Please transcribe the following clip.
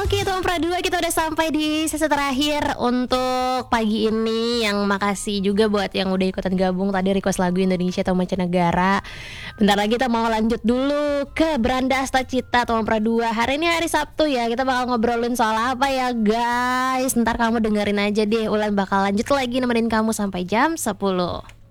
Oke, Tuan Pradua, kita udah sampai di sesi terakhir untuk pagi ini. Yang makasih juga buat yang udah ikutan gabung tadi request lagu Indonesia atau mancanegara. Bentar lagi kita mau lanjut dulu ke Beranda Asta Cita, Tuan Pradua. Hari ini hari Sabtu ya, kita bakal ngobrolin soal apa ya guys. Ntar kamu dengerin aja deh, Ulan bakal lanjut lagi nemenin kamu sampai jam 10.